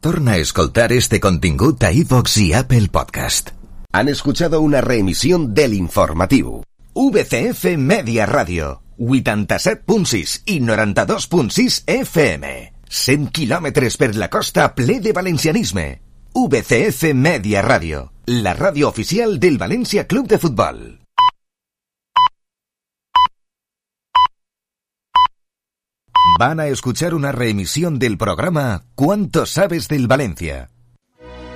Torna a escoltar este contingut a iVox i Apple Podcast. Han escuchado una reemisión del informativo. VCF Media Radio, 87.6 i 92.6 FM. 100 quilòmetres per la costa ple de valencianisme. VCF Media Radio, la ràdio oficial del València Club de Futbol. Van a escuchar una reemisión del programa ¿Cuánto sabes del Valencia?